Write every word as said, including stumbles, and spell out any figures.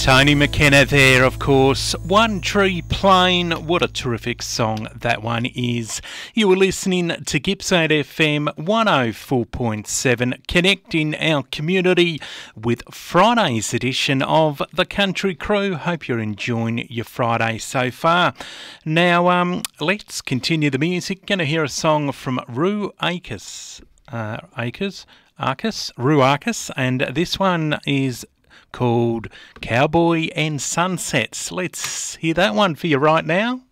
Tony McKenna there, of course. One Tree Plain. What a terrific song that one is. You were listening to Gippsland F M one oh four point seven, connecting our community with Friday's edition of The Country Crew. Hope you're enjoying your Friday so far. Now, um, let's continue the music. Going to hear a song from Roo Akers. Uh, Akers? Arcus? Roo Arcus. And this one is called Cowboy and Sunsets. Let's hear that one for you right now.